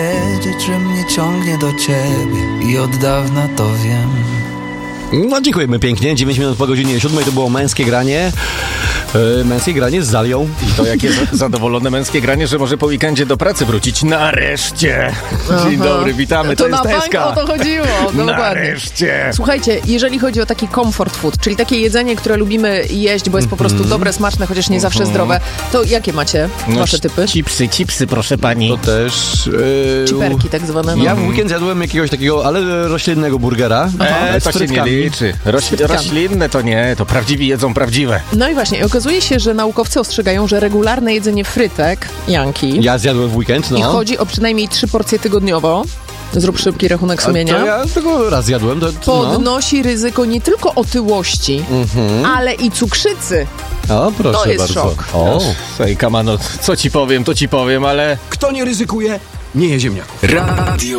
Wiedzieć, że mnie ciągnie do ciebie i od dawna to wiem. No dziękujemy pięknie, 9 minut po godzinie 7 to było męskie granie. Męskie granie z Zalią. I to jakie zadowolone męskie granie, że może po weekendzie do pracy wrócić. Nareszcie! Dzień dobry, witamy, to jest na Teska. bank o to chodziło, dokładnie. Nareszcie! Słuchajcie, jeżeli chodzi o taki comfort food, czyli takie jedzenie, które lubimy jeść, bo jest po prostu dobre, smaczne, chociaż nie zawsze zdrowe, to jakie macie wasze typy? Chipsy, proszę pani. To też... Chiperki tak zwane. No. Ja w weekend zjadłem jakiegoś takiego, ale roślinnego burgera. To się nie frytkami. liczy. Roślinne to nie, to prawdziwi jedzą prawdziwe. No i właśnie, okazuje się, że naukowcy ostrzegają, że regularne jedzenie frytek, Janki, Ja zjadłem w weekend, no. i chodzi o przynajmniej 3 porcje tygodniowo, zrób szybki rachunek sumienia, To ja tylko raz zjadłem. podnosi ryzyko nie tylko otyłości, ale i cukrzycy. O, proszę To jest bardzo. szok. O. Słuchaj, Kamano, co ci powiem, ale... Kto nie ryzykuje, nie je ziemniaków. Radio